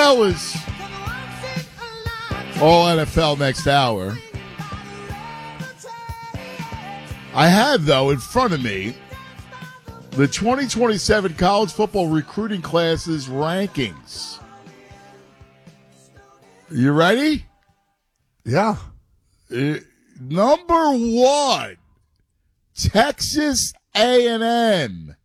fellas. All NFL next hour. I have, though, in front of me, the 2027 college football recruiting classes rankings. You ready? Yeah. Number 1, Texas A&M.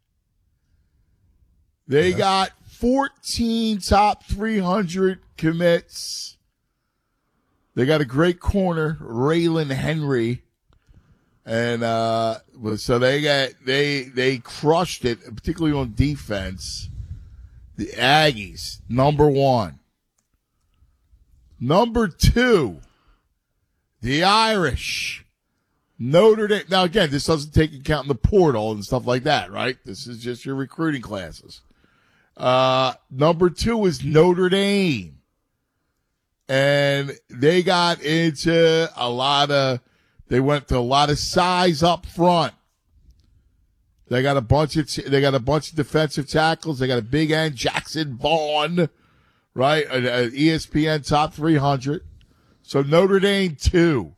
They got 14 top 300 commits. They got a great corner, Raylan Henry. And so they crushed it, particularly on defense. The Aggies, number 1. Number 2, the Irish. Notre Dame. Now, again, this doesn't take account in the portal and stuff like that, right? This is just your recruiting classes. Number 2 is Notre Dame. And they got into they went to a lot of size up front. They got a bunch of defensive tackles. They got a big end, Jackson Vaughn, right? An ESPN top 300. So Notre Dame 2.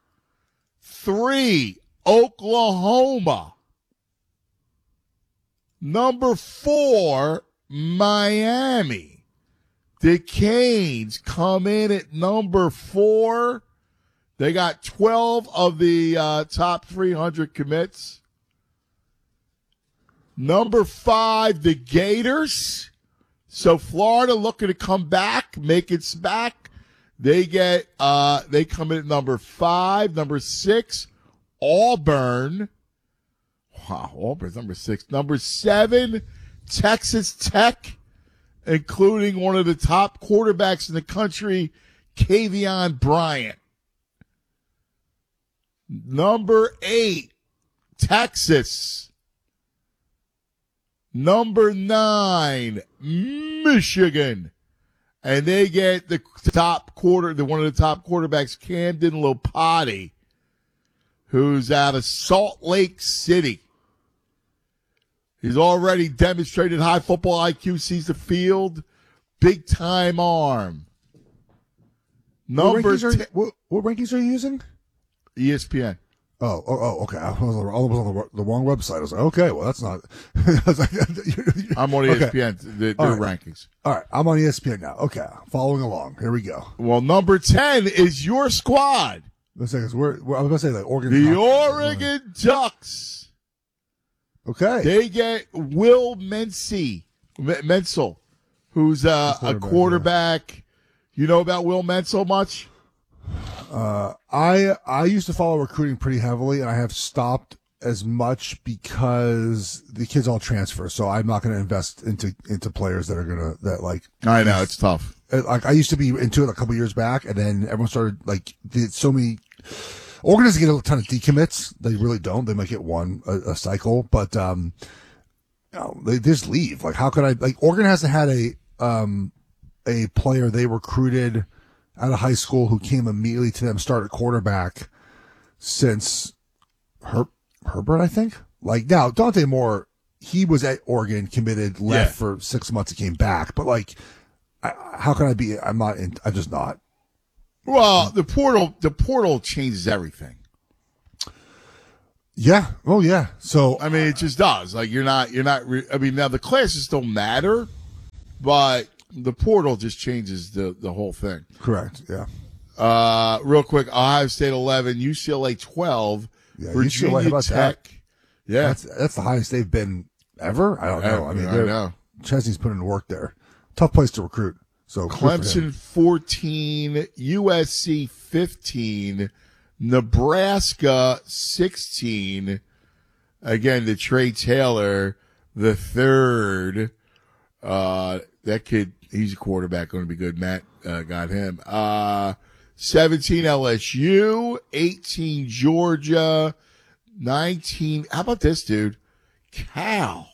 3, Oklahoma. Number 4, Miami. The Canes come in at number 4. They got 12 of the top 300 commits. Number 5, the Gators. So Florida looking to come back, make it back. They come in at number 5. Number 6, Auburn. Wow, Auburn's number 6. Number 7, Texas Tech, including one of the top quarterbacks in the country, Kavion Bryant. Number 8, Texas. Number 9, Michigan. And they get one of the top quarterbacks, Camden Lopati, who's out of Salt Lake City. He's already demonstrated high football IQ, sees the field, big time arm. What rankings are you using? ESPN. Oh, okay. I was on the wrong website. I was like, okay, well, that's not. I'm on ESPN, their rankings. All right, I'm on ESPN now. Okay, following along. Here we go. Well, number 10 is your squad. Let's say, I was going to say like Oregon. The Oregon Ducks. Okay. They get Will Menzel, who's a quarterback. Yeah. You know about Will Menzel much? I used to follow recruiting pretty heavily, and I have stopped as much because the kids all transfer. So I'm not going to invest into players that are I know it's tough. Like I used to be into it a couple years back, and then everyone started did so many. Oregon doesn't get a ton of decommits. They really don't. They might get one a cycle, but they just leave. Like how could I? Like Oregon hasn't had a player they recruited out of high school who came immediately to them, started quarterback since Herbert, I think. Like now, Dante Moore, he was at Oregon, committed, left for 6 months, and came back. But how can I be? I'm just not. Well, the portal changes everything. Yeah. Oh, yeah. So I mean, it just does. Like now the classes still matter, but the portal just changes the whole thing. Correct. Yeah. Real quick, Ohio State 11, UCLA 12, Virginia UCLA, Tech. That? Yeah, that's the highest they've been ever. I don't know. I mean, I know. Chesney's putting in work there. Tough place to recruit. So Clemson 14, USC 15, Nebraska 16. Again, the Trey Taylor, the third. That kid, he's a quarterback, going to be good. Matt got him. 17 LSU, 18 Georgia, 19. How about this, dude? Cal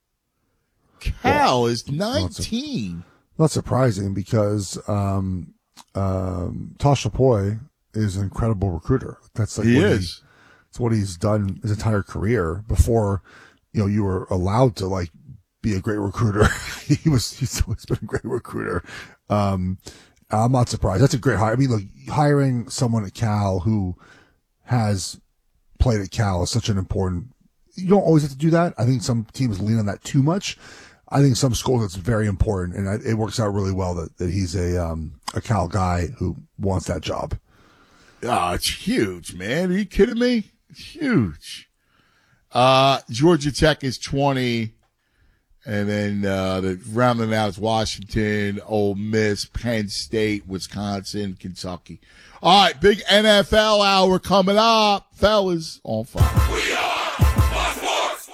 is 19. Not surprising because Tosh Chapoy is an incredible recruiter. That's it's what he's done his entire career before, you were allowed to be a great recruiter. He's always been a great recruiter. I'm not surprised. That's a great hire. I mean, look, hiring someone at Cal who has played at Cal is such an important, you don't always have to do that. I think some teams lean on that too much. I think some schools it's very important, and it works out really well that he's a Cal guy who wants that job. Oh, it's huge, man. Are you kidding me? It's huge. Georgia Tech is 20, and then the rounding out is Washington, Ole Miss, Penn State, Wisconsin, Kentucky. All right, big NFL hour coming up, fellas. On fire. We are Fox.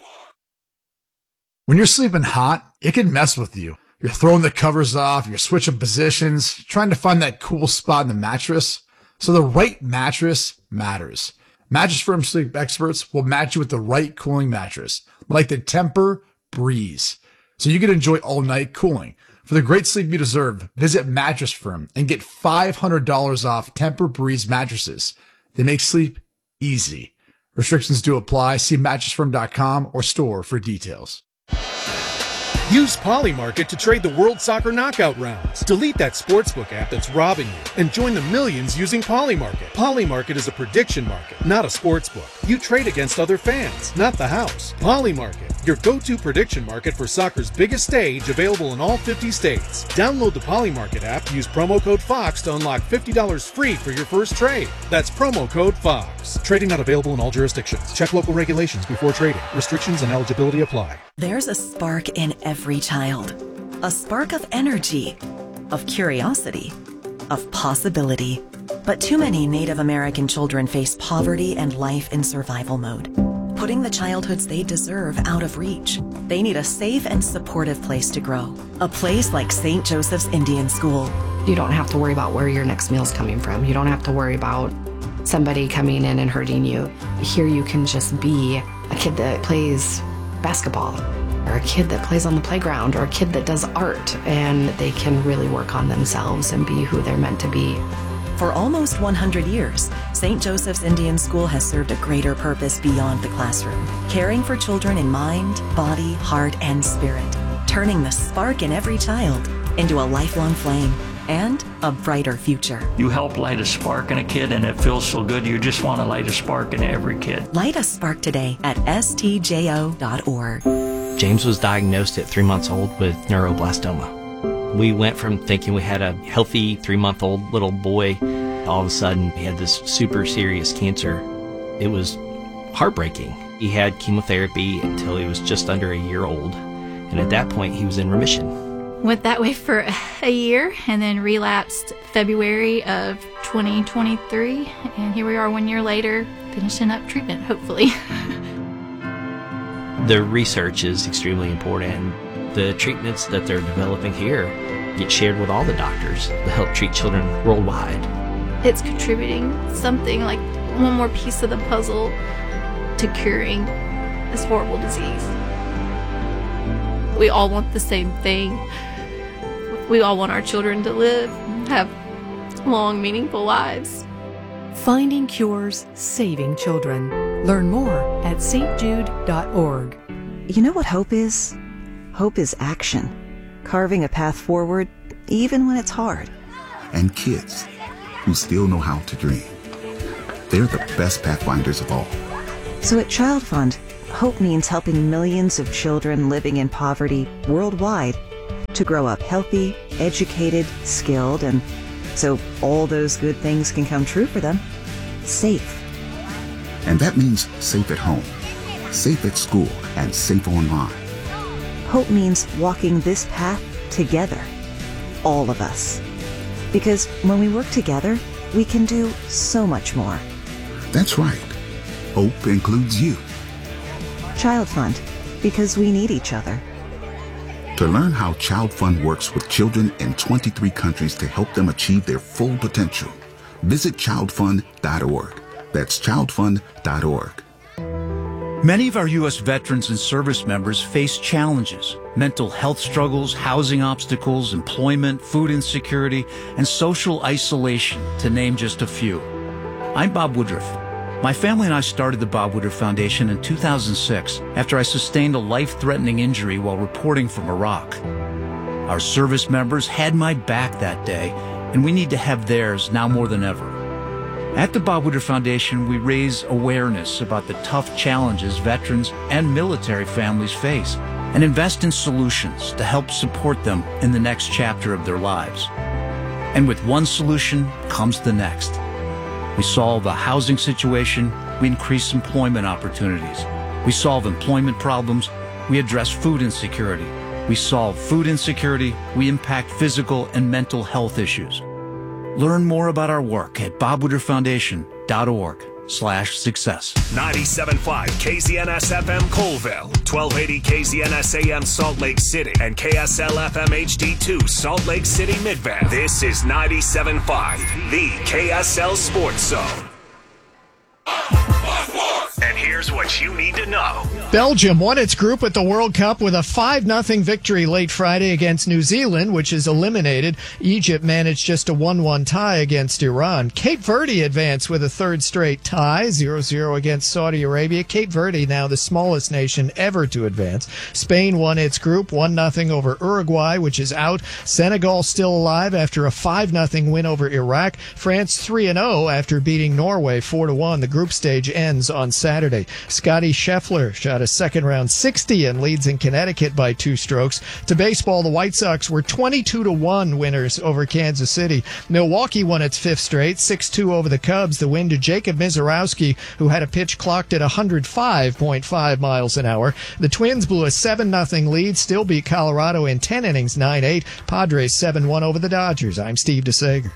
When you're sleeping hot, it can mess with you. You're throwing the covers off, you're switching positions, trying to find that cool spot in the mattress. So the right mattress matters. Mattress Firm sleep experts will match you with the right cooling mattress, like the Tempur-Breeze, so you can enjoy all night cooling. For the great sleep you deserve, visit Mattress Firm and get $500 off Tempur-Breeze mattresses. They make sleep easy. Restrictions do apply. See mattressfirm.com or store for details. Use Polymarket to trade the World Soccer Knockout rounds. Delete that sportsbook app that's robbing you and join the millions using Polymarket. Polymarket is a prediction market, not a sportsbook. You trade against other fans, not the house. Polymarket, your go-to prediction market for soccer's biggest stage, available in all 50 states. Download the Polymarket app, use promo code FOX to unlock $50 free for your first trade. That's promo code FOX. Trading not available in all jurisdictions. Check local regulations before trading. Restrictions and eligibility apply. There's a spark in every child. A spark of energy, of curiosity, of possibility. But too many Native American children face poverty and life in survival mode, putting the childhoods they deserve out of reach. They need a safe and supportive place to grow. A place like St. Joseph's Indian School. You don't have to worry about where your next meal's coming from. You don't have to worry about somebody coming in and hurting you. Here you can just be a kid that plays basketball, or a kid that plays on the playground, or a kid that does art, and they can really work on themselves and be who they're meant to be. For almost 100 years, St. Joseph's Indian School has served a greater purpose beyond the classroom, caring for children in mind, body, heart, and spirit, turning the spark in every child into a lifelong flame and a brighter future. You help light a spark in a kid, and it feels so good. You just want to light a spark in every kid. Light a spark today at stjo.org. James was diagnosed at 3 months old with neuroblastoma. We went from thinking we had a healthy 3-month-old little boy, all of a sudden he had this super serious cancer. It was heartbreaking. He had chemotherapy until he was just under a year old, and at that point he was in remission. Went that way for a year and then relapsed February of 2023, and here we are 1 year later finishing up treatment, hopefully. The research is extremely important. The treatments that they're developing here get shared with all the doctors that help treat children worldwide. It's contributing something like one more piece of the puzzle to curing this horrible disease. We all want the same thing. We all want our children to live, have long, meaningful lives. Finding cures, saving children. Learn more at stjude.org. You know what hope is? Hope is action. Carving a path forward, even when it's hard. And kids who still know how to dream. They're the best pathfinders of all. So at Child Fund, hope means helping millions of children living in poverty worldwide to grow up healthy, educated, skilled, and so all those good things can come true for them. Safe. And that means safe at home, safe at school, and safe online. Hope means walking this path together. All of us. Because when we work together, we can do so much more. That's right. Hope includes you. Child Fund, because we need each other. To learn how Child Fund works with children in 23 countries to help them achieve their full potential, visit childfund.org. That's childfund.org. Many of our U.S. veterans and service members face challenges: mental health struggles, housing obstacles, employment, food insecurity, and social isolation, to name just a few. I'm Bob Woodruff. My family and I started the Bob Woodward Foundation in 2006 after I sustained a life-threatening injury while reporting from Iraq. Our service members had my back that day, and we need to have theirs now more than ever. At the Bob Woodward Foundation, we raise awareness about the tough challenges veterans and military families face and invest in solutions to help support them in the next chapter of their lives. And with one solution comes the next. We solve a housing situation, we increase employment opportunities. We solve employment problems, we address food insecurity. We solve food insecurity, we impact physical and mental health issues. Learn more about our work at bobwooderfoundation.org/success. 97.5 KZNS FM Colville, 1280 KZNS AM Salt Lake City, and KSL FM HD2 Salt Lake City Midvale. This is 97.5, the KSL Sports Zone. And here's what you need to know. Belgium won its group at the World Cup with a 5-0 victory late Friday against New Zealand, which is eliminated. Egypt managed just a 1-1 tie against Iran. Cape Verde advanced with a third straight tie, 0-0 against Saudi Arabia. Cape Verde now the smallest nation ever to advance. Spain won its group 1-0 over Uruguay, which is out. Senegal still alive after a 5-0 win over Iraq. France 3-0 after beating Norway 4-1. The group stage ends on Saturday. Scotty Scheffler shot a second-round 60 and leads in Connecticut by 2 strokes. To baseball, the White Sox were 22-1 winners over Kansas City. Milwaukee won its 5th straight, 6-2 over the Cubs. The win to Jacob Mizorowski, who had a pitch clocked at 105.5 miles an hour. The Twins blew a 7-0 lead, still beat Colorado in 10 innings, 9-8. Padres 7-1 over the Dodgers. I'm Steve DeSager.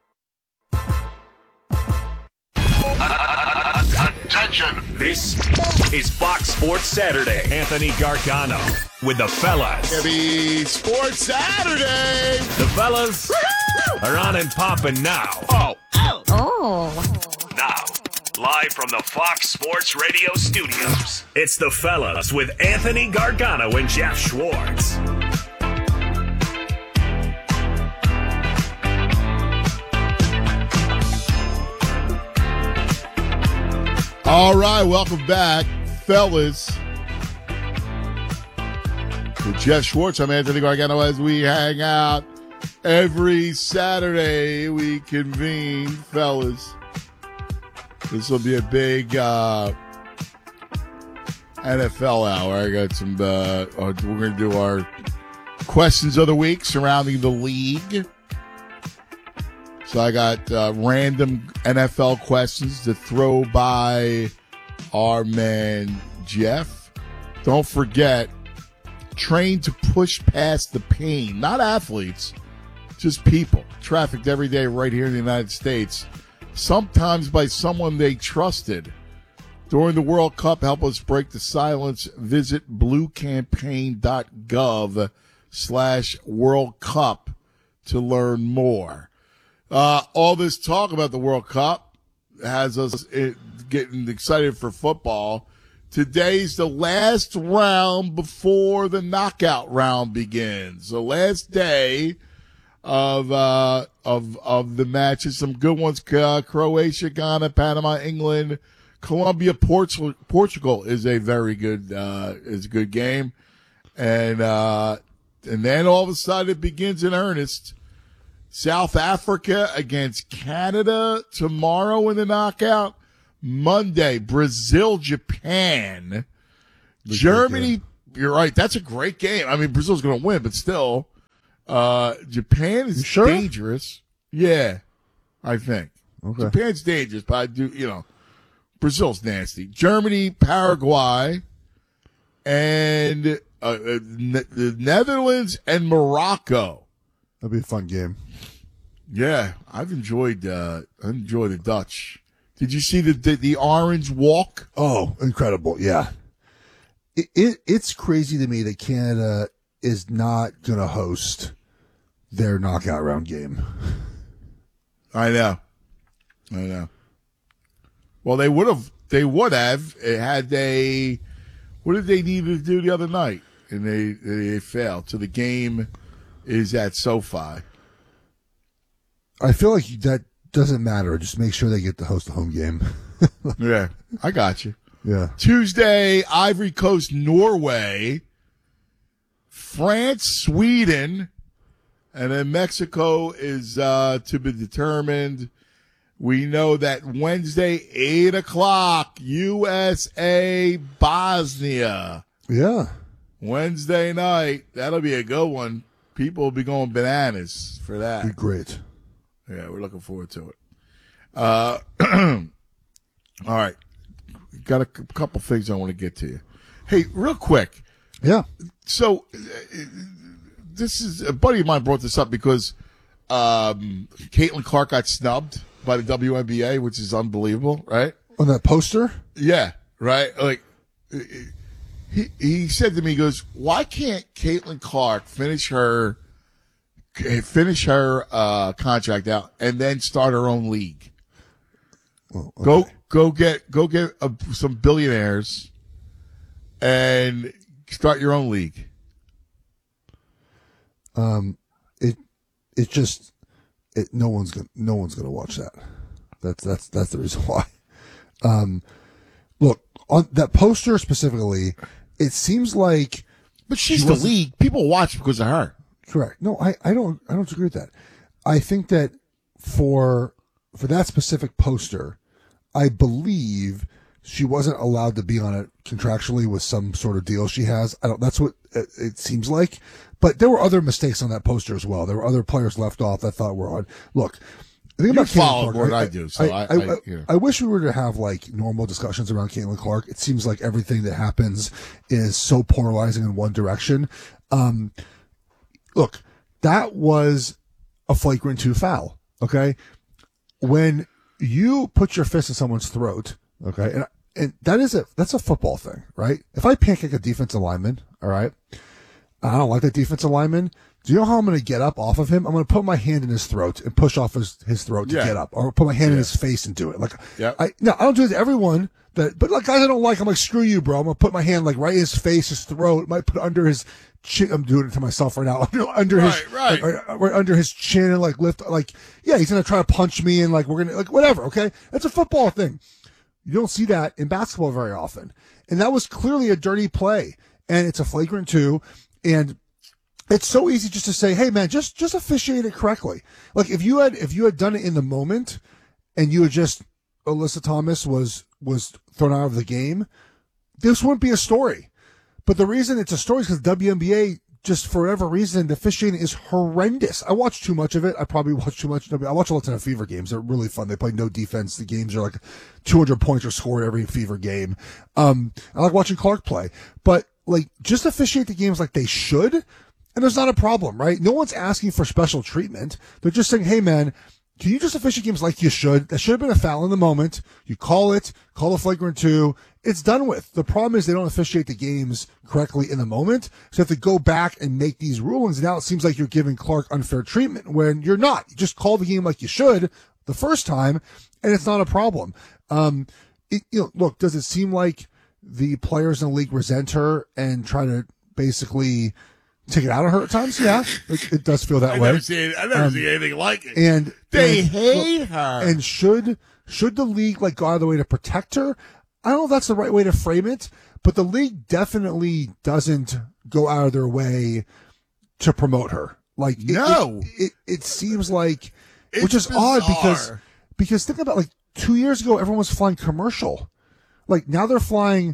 Attention! This is Fox Sports Saturday. Anthony Gargano with the fellas. Happy Sports Saturday! The fellas are on and popping now. Oh. Now, live from the Fox Sports Radio studios, it's the fellas with Anthony Gargano and Jeff Schwartz. All right, welcome back, fellas. With Jeff Schwartz, I'm Anthony Gargano. As we hang out every Saturday, we convene, fellas. This will be a big NFL hour. I got some. We're going to do our questions of the week surrounding the league. So I got random NFL questions to throw by our man Jeff. Don't forget, train to push past the pain. Not athletes, just people. Trafficked every day right here in the United States. Sometimes by someone they trusted. During the World Cup, help us break the silence. Visit bluecampaign.gov/World Cup to learn more. All this talk about the World Cup has us getting excited for football. Today's the last round before the knockout round begins. The last day of the matches. Some good ones: Croatia, Ghana, Panama, England, Colombia, Portugal is a very good is a good game, and then all of a sudden it begins in earnest. South Africa against Canada tomorrow in the knockout. Monday, Brazil, Japan. Germany, you're right. That's a great game. I mean, Brazil's going to win, but still, Japan is dangerous. Yeah, I think. Okay. Japan's dangerous, but I do, Brazil's nasty. Germany, Paraguay, and the Netherlands and Morocco. That'll be a fun game. Yeah, I've enjoyed the Dutch. Did you see the orange walk? Oh, incredible! Yeah, it's crazy to me that Canada is not going to host their knockout round game. I know. Well, they would have had they. What did they need to do the other night? And they failed. So the game is at SoFi. I feel like that doesn't matter. Just make sure they get to host the home game. Yeah, I got you. Yeah. Tuesday, Ivory Coast, Norway, France, Sweden, and then Mexico is to be determined. We know that Wednesday, 8 o'clock, USA, Bosnia. Yeah. Wednesday night. That'll be a good one. People will be going bananas for that. Be great. Yeah, we're looking forward to it. All right. Got a couple things I want to get to you. Hey, real quick. Yeah. So, this is a buddy of mine brought this up because Caitlin Clark got snubbed by the WNBA, which is unbelievable, right? On that poster? Yeah, right. Like he said to me, he goes, "Why can't Caitlin Clark finish her contract out and then start her own league? Well, okay. Go get some billionaires and start your own league." No one's gonna watch that. That's the reason why. Look, on that poster specifically, it seems like, but she's the league. People watch because of her. Correct. No, I don't agree with that. I think that for that specific poster, I believe she wasn't allowed to be on it contractually with some sort of deal she has. That's what it seems like. But there were other mistakes on that poster as well. There were other players left off that I thought were on. Look, the thing about follow Caitlin more Clark, than I do, so I wish we were to have like normal discussions around Caitlin Clark. It seems like everything that happens is so polarizing in one direction. Look, that was a flagrant 2 foul. Okay, when you put your fist in someone's throat, okay, and that's a football thing, right? If I pancake a defensive lineman, all right, I don't like that defensive lineman. Do you know how I'm going to get up off of him? I'm going to put my hand in his throat and push off his throat to get up, or put my hand in his face and do it. Like, I don't do it to everyone, but like guys I don't like, I'm like, screw you, bro. I'm going to put my hand like right in his face, his throat, might put under his chin. I'm doing it to myself right now. Under right under his chin and like lift, like, yeah, he's going to try to punch me and like, we're going to like, whatever. Okay. That's a football thing. You don't see that in basketball very often. And that was clearly a dirty play, and it's a flagrant 2. And it's so easy just to say, hey man, just officiate it correctly. Like if you had done it in the moment and you had just, Alyssa Thomas was thrown out of the game, this wouldn't be a story. But the reason it's a story is because WNBA, just for whatever reason, the officiating is horrendous. I watch too much of it. I probably watch too much. I watch a lot of Fever games. They're really fun. They play no defense. The games are like 200 points are scored every Fever game. I like watching Clark play, but like just officiate the games like they should. And there's not a problem, right? No one's asking for special treatment. They're just saying, hey man, can you just officiate games like you should? That should have been a foul in the moment. You call a flagrant 2. It's done with. The problem is they don't officiate the games correctly in the moment. So you have to go back and make these rulings. Now it seems like you're giving Clark unfair treatment when you're not. You just call the game like you should the first time, and it's not a problem. Look, does it seem like the players in the league resent her and try to basically take it out of her at times? Yeah, it does feel that way. I've never seen anything like it. And they hate her. And should the league like go out of the way to protect her? I don't know if that's the right way to frame it, but the league definitely doesn't go out of their way to promote her. Like, it seems like, which is odd because think about like 2 years ago, everyone was flying commercial. Like now they're flying,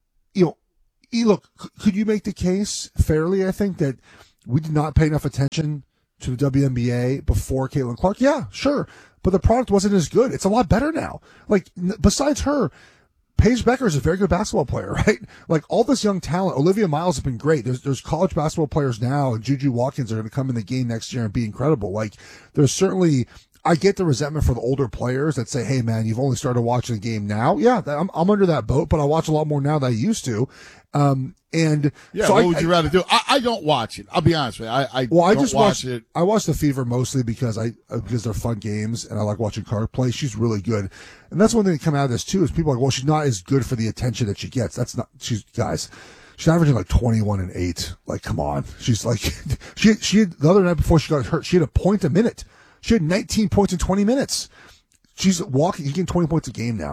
look, could you make the case fairly, I think, that we did not pay enough attention to the WNBA before Caitlin Clark? Yeah, sure. But the product wasn't as good. It's a lot better now. Like, besides her, Paige Becker is a very good basketball player, right? Like, all this young talent. Olivia Miles has been great. There's college basketball players now, and Juju Watkins are going to come in the game next year and be incredible. Like, there's certainly, I get the resentment for the older players that say, hey man, you've only started watching the game now. Yeah, I'm under that boat, but I watch a lot more now than I used to. And yeah, so what would you rather do? I don't watch it. I'll be honest with you. I just watch it. I watch the Fever mostly because they're fun games, and I like watching Clark play. She's really good, and that's one thing that come out of this too is people are like, well, she's not as good for the attention that she gets. That's not. She's averaging like 21 and 8. Like, come on. She's like, she had the other night before she got hurt, she had a point a minute. She had 19 points in 20 minutes. She's getting 20 points a game now.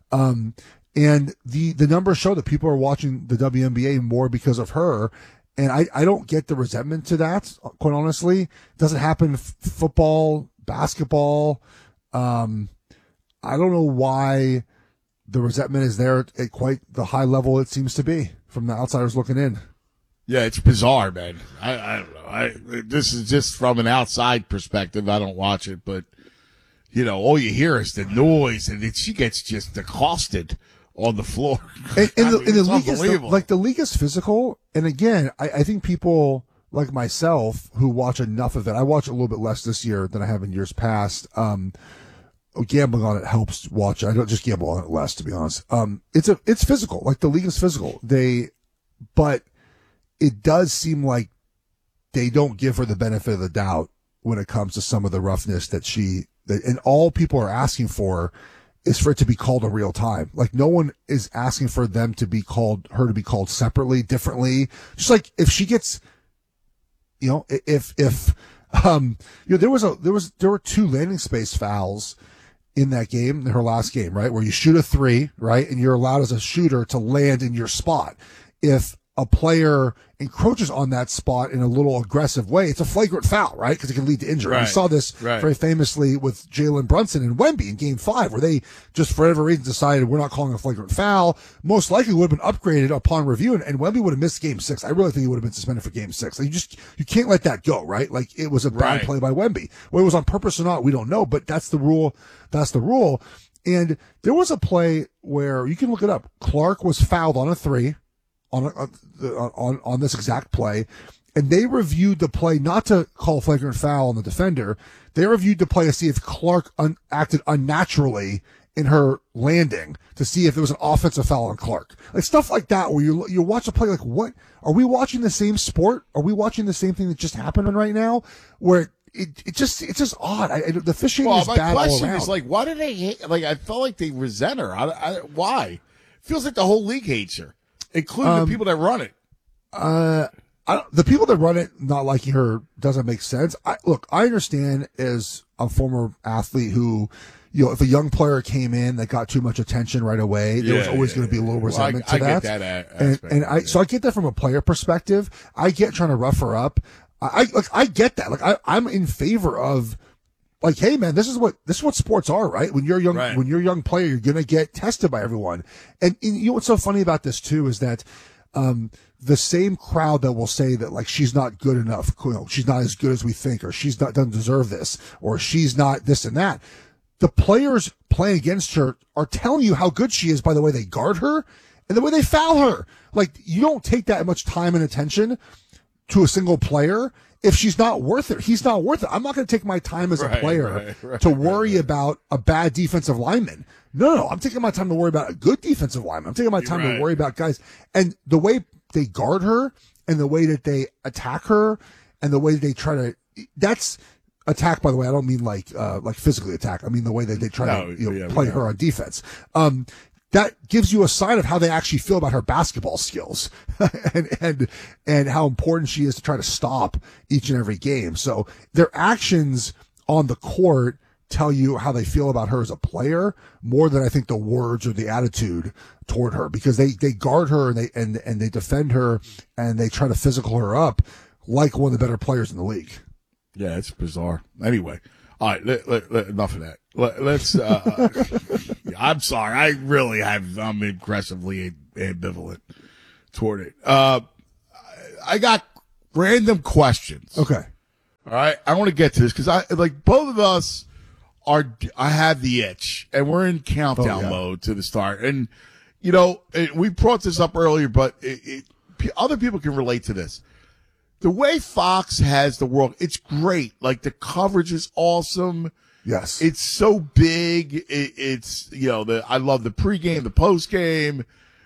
And the numbers show that people are watching the WNBA more because of her. And I don't get the resentment to that, quite honestly. It doesn't happen in football, basketball. I don't know why the resentment is there at quite the high level it seems to be from the outsiders looking in. Yeah, it's bizarre, man. I don't know. This is just from an outside perspective. I don't watch it, but, all you hear is the noise, and she gets just accosted on the floor. And the league is the league is physical. And again, I think people like myself who watch enough of it, I watch a little bit less this year than I have in years past. Gambling on it helps watch. I don't just gamble on it less, to be honest. It's physical. Like, the league is physical. But it does seem like they don't give her the benefit of the doubt when it comes to some of the roughness and all people are asking for is for it to be called in real time. Like, no one is asking for her to be called separately, differently. Just like if she gets, there were 2 landing space fouls in that game, in her last game, right? Where you shoot a 3, right? And you're allowed as a shooter to land in your spot. If a player encroaches on that spot in a little aggressive way, it's a flagrant foul, right? Because it can lead to injury. Right. We saw this very famously with Jalen Brunson and Wemby in Game 5, where they just, for whatever reason, decided we're not calling a flagrant foul. Most likely would have been upgraded upon review, and Wemby would have missed Game 6. I really think he would have been suspended for Game 6. Like, you can't let that go, right? Like, it was a bad play by Wemby. Whether it was on purpose or not, we don't know, but that's the rule. That's the rule. And there was a play where, you can look it up, Clark was fouled on a 3. On this exact play, and they reviewed the play not to call a flagrant foul on the defender. They reviewed the play to see if Clark acted unnaturally in her landing, to see if there was an offensive foul on Clark. Like, stuff like that, where you watch a play like, what? Are we watching the same sport? Are we watching the same thing that just happened right now? Where it's just odd. The officiating is bad all around. My question is, like, why do they hate? Like, I felt like they resent her. Why? It feels like the whole league hates her, including the people that run it. The people that run it not liking her doesn't make sense. I understand as a former athlete who, if a young player came in that got too much attention right away, there was always going to be a little resentment to that. Get that aspect, so I get that from a player perspective. I get trying to rough her up. I get that. Like, I'm in favor of, like, hey man, this is what sports are, right? When you're young, when you're a young player, you're gonna get tested by everyone. And what's so funny about this too is that the same crowd that will say that, like, she's not good enough, she's not as good as we think, or doesn't deserve this, or she's not this and that. The players playing against her are telling you how good she is by the way they guard her and the way they foul her. Like, you don't take that much time and attention to a single player if she's not worth it. He's not worth it. I'm not going to take my time as a player to worry about a bad defensive lineman. No, I'm taking my time to worry about a good defensive lineman. I'm taking my time to worry about guys. And the way they guard her and the way that they attack her and the way they try to, that's attack, by the way. I don't mean like physically attack. I mean the way that they try to play her on defense. That gives you a sign of how they actually feel about her basketball skills and how important she is to try to stop each and every game. So their actions on the court tell you how they feel about her as a player more than I think the words or the attitude toward her, because they guard her and they defend her and they try to physical her up like one of the better players in the league. Yeah, it's bizarre. Anyway. All right, enough of that. Let's. I'm sorry. I'm aggressively ambivalent toward it. I got random questions. Okay. All right. I want to get to this because both of us I have the itch and we're in countdown mode to the start. And, we brought this up earlier, but other people can relate to this. The way Fox has the world, it's great. Like, the coverage is awesome. Yes. It's so big. It's, I love the pregame, the postgame,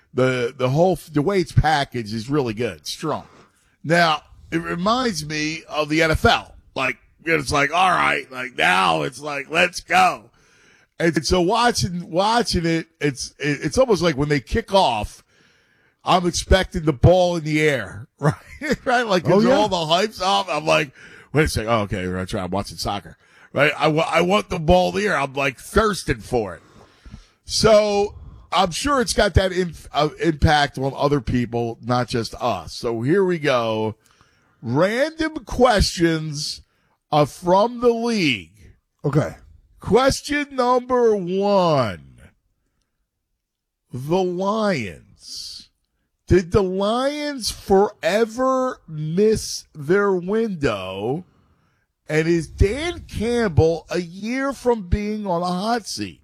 the way it's packaged is really good. It's strong. Now, it reminds me of the NFL. Like, it's like, all right, like, now it's like, let's go. And so watching it, it's almost like when they kick off, I'm expecting the ball in the air, right? Right? Like, all the hype's off. I'm like, wait a second. Oh, okay. I'm watching soccer, right? I want the ball in the air. I'm like thirsting for it. So I'm sure it's got that impact on other people, not just us. So here we go. Random questions from the league. Okay. Question number 1. The Lions. Did the Lions forever miss their window? And is Dan Campbell a year from being on a hot seat?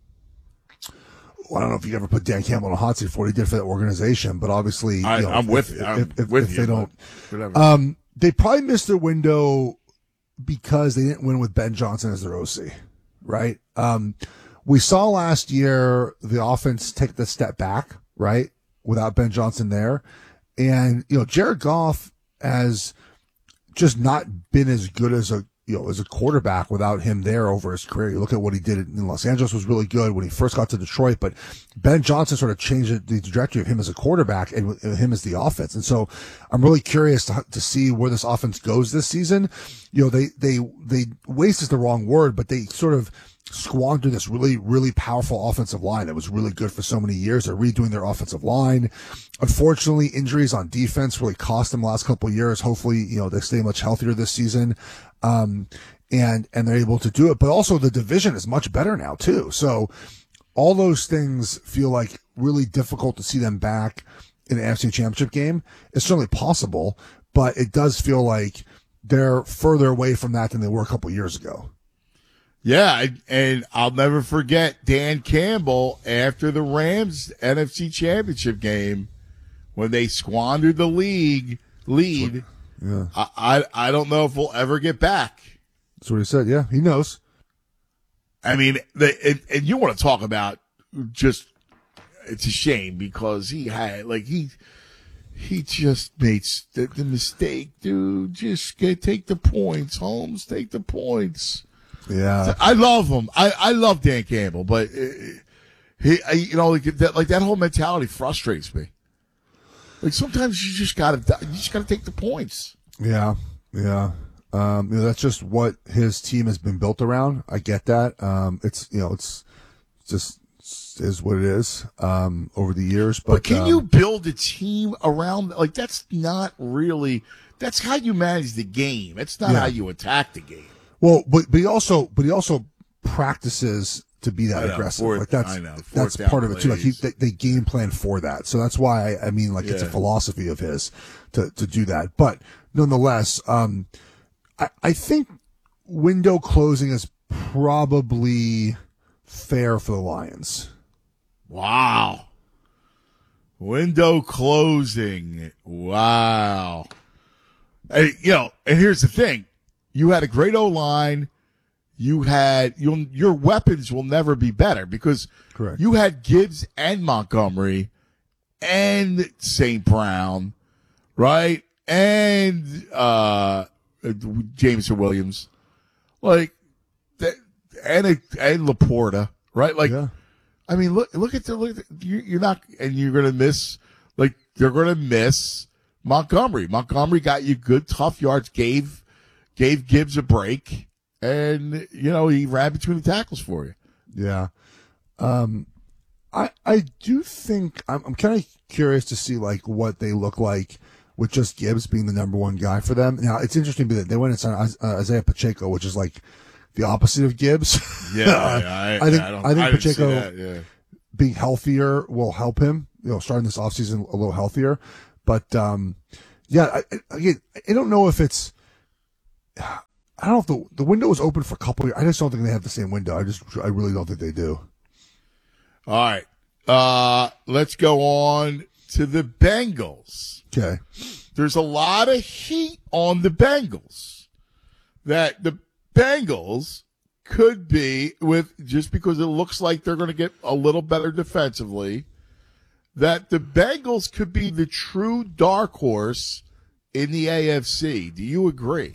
Well, I don't know if you ever put Dan Campbell on a hot seat for what he did for that organization, but obviously, I'm with you. If they don't, they probably missed their window because they didn't win with Ben Johnson as their OC, right? We saw last year the offense take the step back, right, without Ben Johnson there, and Jared Goff has just not been as good as a quarterback without him there over his career. You look at what he did in Los Angeles was really good when he first got to Detroit, but Ben Johnson sort of changed the trajectory of him as a quarterback and him as the offense. And so I'm really curious to see where this offense goes this season. They waste is the wrong word, but they sort of squandered this really, really powerful offensive line that was really good for so many years. They're redoing their offensive line. Unfortunately, injuries on defense really cost them the last couple of years. Hopefully, they stay much healthier this season. And they're able to do it, but also the division is much better now too. So all those things feel like really difficult to see them back in the AFC Championship game. It's certainly possible, but it does feel like they're further away from that than they were a couple of years ago. Yeah, and I'll never forget Dan Campbell after the Rams NFC Championship game when they squandered the lead. Yeah. I don't know if we'll ever get back. That's what he said. Yeah, he knows. I mean, and you want to talk about just, it's a shame because he had, he just made the mistake, dude. Just take the points, Holmes. Take the points. Yeah. I love him. I love Dan Campbell, but that whole mentality frustrates me. Like sometimes you just gotta take the points. Yeah. That's just what his team has been built around. I get that. It's just is what it is over the years. But can you build a team around that's not really, that's how you manage the game. It's not how you attack the game. Well, but he also practices to be that aggressive. That's part of it too. Like they game plan for that. So that's why it's a philosophy of his to do that. But nonetheless, I think window closing is probably fair for the Lions. Wow. Window closing. Wow. And here's the thing. You had a great O-line. You had your weapons will never be better because correct. You had Gibbs and Montgomery and St. Brown, right? And Jameson Williams, and Laporta, right? I mean, look at you're not, and you're gonna miss they're gonna miss Montgomery. Montgomery got you good tough yards, gave Gibbs a break, and he ran between the tackles for you. Yeah. I do think I'm kind of curious to see what they look like with just Gibbs being the number one guy for them. Now it's interesting that they went and signed Isaiah Pacheco, which is the opposite of Gibbs. Yeah, I think Pacheco being healthier will help him. Starting this offseason a little healthier, but I don't know if it's. I don't know if the window is open for a couple of years. I just don't think they have the same window. I really don't think they do. All right. Let's go on to the Bengals. Okay. There's a lot of heat on the Bengals that the Bengals could be just because it looks like they're going to get a little better defensively, that the Bengals could be the true dark horse in the AFC. Do you agree?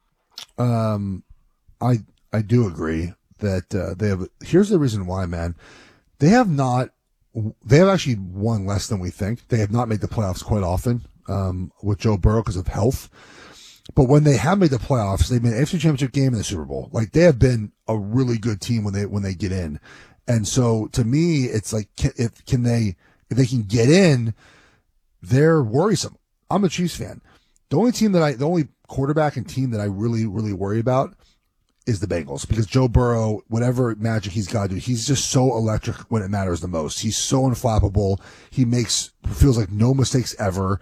I do agree that they have. Here's the reason why, man. They have actually won less than we think. They have not made the playoffs quite often with Joe Burrow because of health. But when they have made the playoffs, they've made an AFC Championship game in the Super Bowl. They have been a really good team when they get in. And so to me, it's like, if they can get in, they're worrisome. I'm a Chiefs fan. The only quarterback and team that I really, really worry about is the Bengals, because Joe Burrow, whatever magic he's got to do, he's just so electric when it matters the most. He's so unflappable. He feels like no mistakes ever.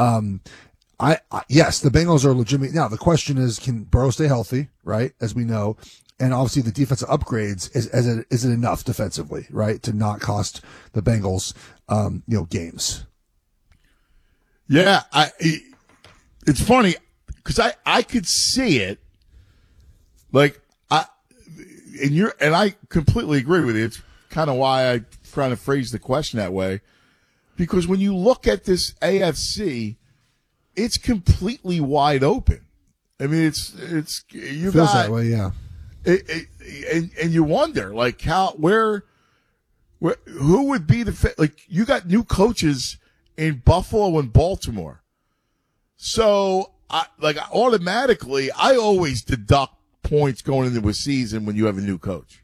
Yes, the Bengals are legitimate. Now, the question is, can Burrow stay healthy, right? As we know. And obviously the defensive upgrades, is it enough defensively, right? To not cost the Bengals, games. Yeah. It's funny because I could see it. Like, and I completely agree with you. It's kind of why I try to phrase the question that way. Because when you look at this AFC, it's completely wide open. I mean, you feels that way, yeah. And you wonder, like, who would be like, you got new coaches in Buffalo and Baltimore. So, automatically, I always deduct points going into a season when you have a new coach.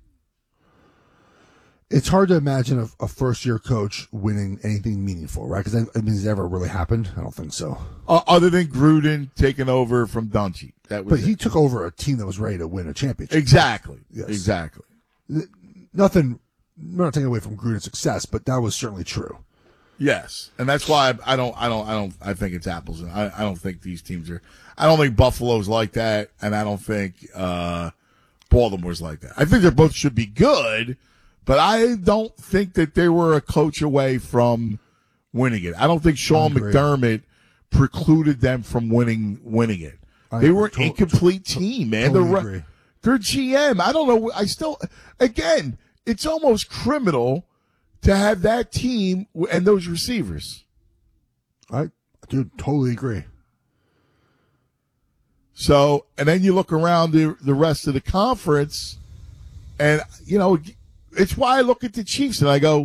It's hard to imagine a first-year coach winning anything meaningful, right? Because has it ever really happened? I don't think so. Other than Gruden taking over from Dungy. He took over a team that was ready to win a championship. Exactly. Yes. Exactly. Nothing, we're not taking away from Gruden's success, but that was certainly true. Yes. And that's why I think it's apples. And I don't think these teams I don't think Buffalo's like that, and I don't think Baltimore's like that. I think they both should be good, but I don't think that they were a coach away from winning it. I don't think Sean McDermott precluded them from winning it. They were an incomplete team, man. Totally Their GM, I don't know. Again, it's almost criminal to have that team and those receivers. I totally agree. So, and then you look around the rest of the conference, and, it's why I look at the Chiefs and I go,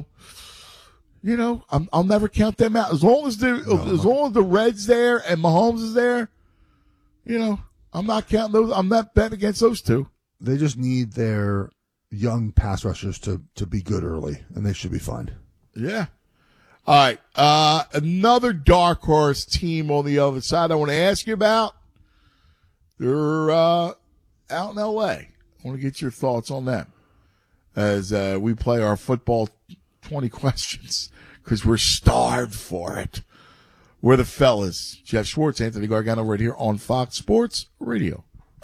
I'll never count them out. As long as the Reds there and Mahomes is there, I'm not counting those. I'm not betting against those two. They just need their young pass rushers to be good early, and they should be fine. Yeah. All right. Another dark horse team on the other side I want to ask you about. They're out in L.A. I want to get your thoughts on them as we play our football 20 questions because we're starved for it. We're the fellas. Jeff Schwartz, Anthony Gargano, right here on Fox Sports Radio.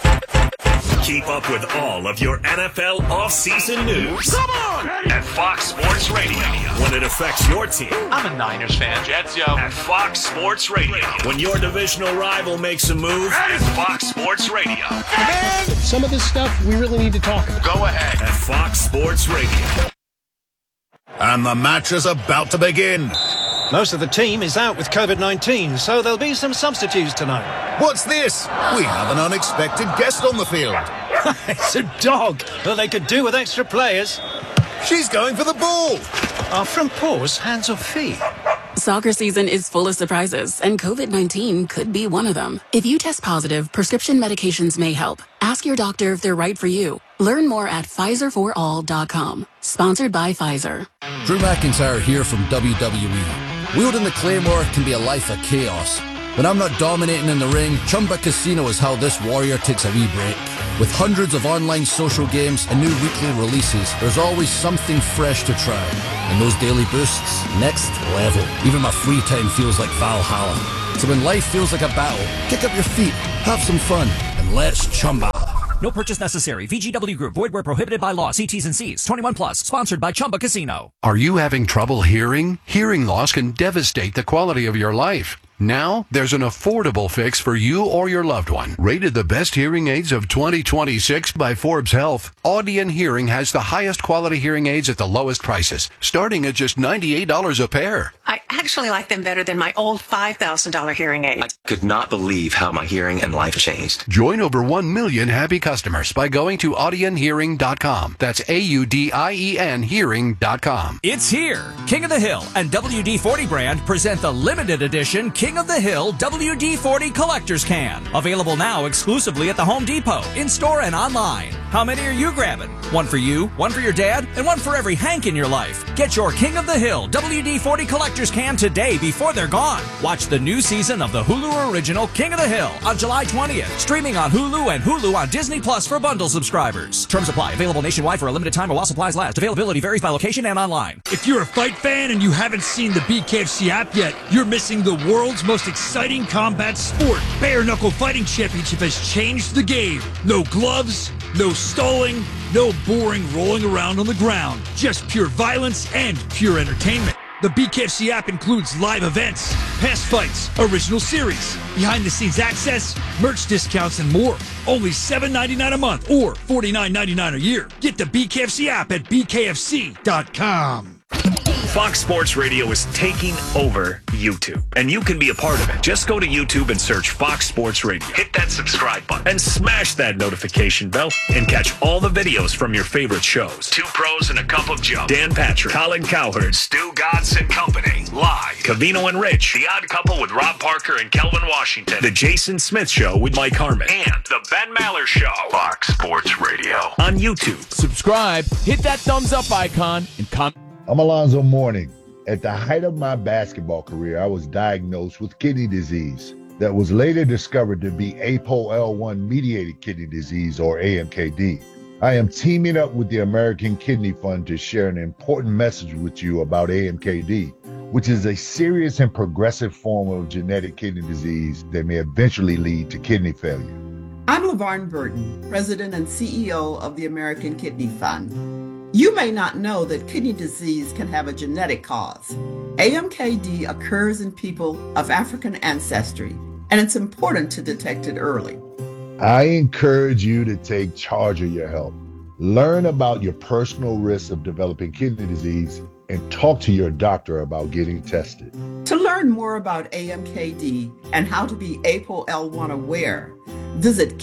Keep up with all of your NFL offseason news. Come on! At Fox Sports Radio. When it affects your team. I'm a Niners fan. Jets, yo. At Fox Sports Radio. When your divisional rival makes a move. At Fox Sports Radio. Man, some of this stuff we really need to talk about. Go ahead. At Fox Sports Radio. And the match is about to begin. Most of the team is out with COVID-19, so there'll be some substitutes tonight. What's this? We have an unexpected guest on the field. It's a dog. Well, they could do with extra players. She's going for the ball. Are front paws hands or feet? Soccer season is full of surprises, and COVID-19 could be one of them. If you test positive, prescription medications may help. Ask your doctor if they're right for you. Learn more at PfizerForAll.com. Sponsored by Pfizer. Drew McIntyre here from WWE. Wielding the Claymore can be a life of chaos. When I'm not dominating in the ring, Chumba Casino is how this warrior takes a wee break. With hundreds of online social games and new weekly releases, there's always something fresh to try. And those daily boosts, next level. Even my free time feels like Valhalla. So when life feels like a battle, kick up your feet, have some fun, and let's Chumba. No purchase necessary. VGW Group. Void where prohibited by law. See T's and C's. 21 plus. Sponsored by Chumba Casino. Are you having trouble hearing? Hearing loss can devastate the quality of your life. Now, there's an affordable fix for you or your loved one. Rated the best hearing aids of 2026 by Forbes Health, Audion Hearing has the highest quality hearing aids at the lowest prices, starting at just $98 a pair. I actually like them better than my old $5,000 hearing aid. I could not believe how my hearing and life changed. Join over 1 million happy customers by going to audionhearing.com. That's AUDIEN hearing.com. It's here. King of the Hill and WD-40 brand present the limited edition King of the Hill WD-40 Collector's Can. Available now exclusively at the Home Depot, in-store and online. How many are you grabbing? One for you, one for your dad, and one for every Hank in your life. Get your King of the Hill WD-40 Collector's Can today before they're gone. Watch the new season of the Hulu original King of the Hill on July 20th. Streaming on Hulu and Hulu on Disney Plus for bundle subscribers. Terms apply. Available nationwide for a limited time or while supplies last. Availability varies by location and online. If you're a fight fan and you haven't seen the BKFC app yet, you're missing the world's most exciting combat sport. Bare Knuckle Fighting Championship has changed the game. No gloves, no stalling, no boring rolling around on the ground. Just pure violence and pure entertainment. The BKFC app includes live events, past fights, original series, behind-the-scenes access, merch discounts, and more. Only $7.99 a month or $49.99 a year. Get the BKFC app at bkfc.com. Fox Sports Radio is taking over YouTube, and you can be a part of it. Just go to YouTube and search Fox Sports Radio. Hit that subscribe button and smash that notification bell and catch all the videos from your favorite shows. Two Pros and a Cup of Joe, Dan Patrick, Colin Cowherd, Stu Godson Company, Live, Covino and Rich, The Odd Couple with Rob Parker and Kelvin Washington, The Jason Smith Show with Mike Harmon, and The Ben Maller Show. Fox Sports Radio on YouTube. Subscribe, hit that thumbs up icon, and comment. I'm Alonzo Mourning. At the height of my basketball career, I was diagnosed with kidney disease that was later discovered to be APOL1-mediated kidney disease, or AMKD. I am teaming up with the American Kidney Fund to share an important message with you about AMKD, which is a serious and progressive form of genetic kidney disease that may eventually lead to kidney failure. I'm LaVarn Burton, President and CEO of the American Kidney Fund. You may not know that kidney disease can have a genetic cause. AMKD occurs in people of African ancestry, and it's important to detect it early. I encourage you to take charge of your health. Learn about your personal risks of developing kidney disease and talk to your doctor about getting tested. To learn more about AMKD and how to be APOL1 aware, visit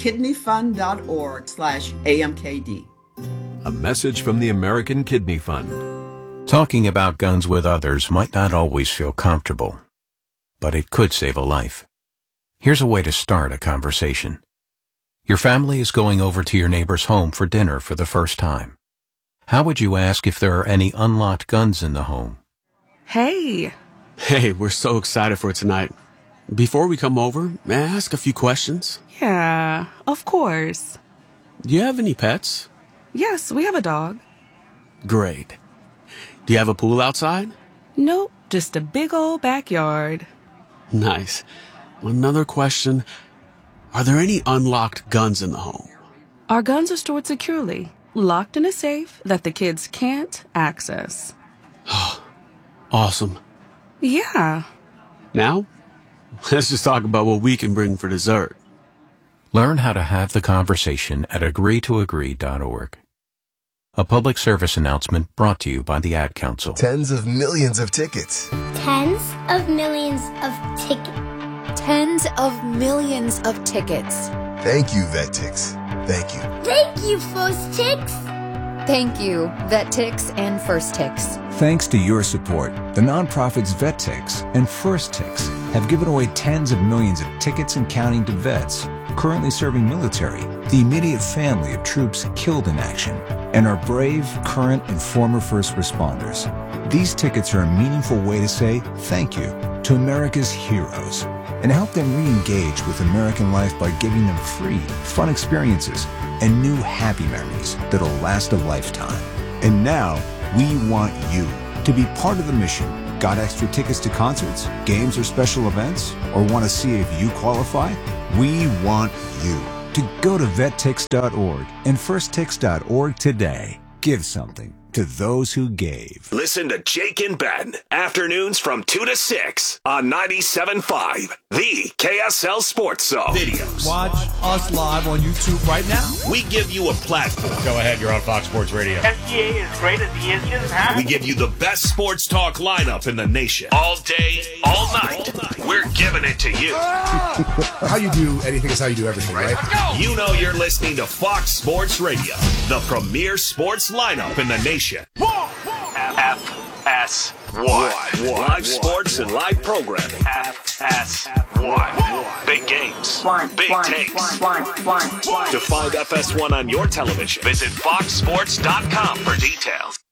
kidneyfund.org/AMKD. A message from the American Kidney Fund. Talking about guns with others might not always feel comfortable, but it could save a life. Here's a way to start a conversation. Your family is going over to your neighbor's home for dinner for the first time. How would you ask if there are any unlocked guns in the home? Hey. Hey, we're so excited for tonight. Before we come over, may I ask a few questions? Yeah, of course. Do you have any pets? Yes, we have a dog. Great. Do you have a pool outside? Nope, just a big old backyard. Nice. Another question. Are there any unlocked guns in the home? Our guns are stored securely, locked in a safe that the kids can't access. Awesome. Yeah. Now, let's just talk about what we can bring for dessert. Learn how to have the conversation at agreetoagree.org. A public service announcement brought to you by the Ad Council. Tens of millions of tickets. Tens of millions of tickets. Tens of millions of tickets. Thank you, VetTix. Thank you. Thank you, First Tix. Thank you, VetTix and First Tix. Thanks to your support, the nonprofits VetTix and First Tix have given away tens of millions of tickets and counting to vets currently serving military, the immediate family of troops killed in action, and our brave, current, and former first responders. These tickets are a meaningful way to say thank you to America's heroes and help them re-engage with American life by giving them free, fun experiences and new happy memories that'll last a lifetime. And now, we want you to be part of the mission. Got extra tickets to concerts, games, or special events? Or want to see if you qualify? We want you to go to vettix.org and firsttix.org today. Give something to those who gave. Listen to Jake and Ben, afternoons from 2 to 6 on 97.5, the KSL Sports Zone. Videos. Watch us live on YouTube right now. We give you a platform. Go ahead, you're on Fox Sports Radio. FCA is great as he is. We give you the best sports talk lineup in the nation. All day, all night. We're giving it to you. How you do anything is how you do everything, right? You know you're listening to Fox Sports Radio, the premier sports lineup in the nation. FSR. FS1. Live sports and live programming. FS1. Big games. Big takes. To find FS1 on your television, visit foxsports.com for details.